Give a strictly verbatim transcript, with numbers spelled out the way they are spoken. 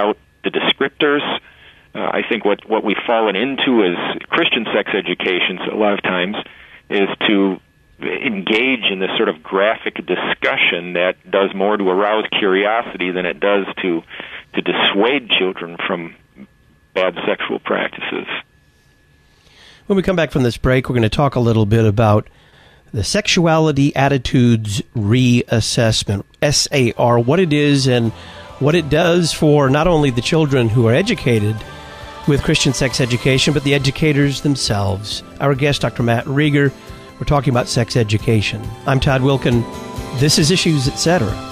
out the descriptors. Uh, I think what, what we've fallen into as Christian sex education a lot of times is to engage in this sort of graphic discussion that does more to arouse curiosity than it does to to dissuade children from bad sexual practices. When we come back from this break, we're going to talk a little bit about the Sexuality Attitudes Reassessment, S A R, what it is and what it does for not only the children who are educated with Christian sex education, but the educators themselves. Our guest, Doctor Matt Rieger, we're talking about sex education. I'm Todd Wilken. This is Issues, et cetera.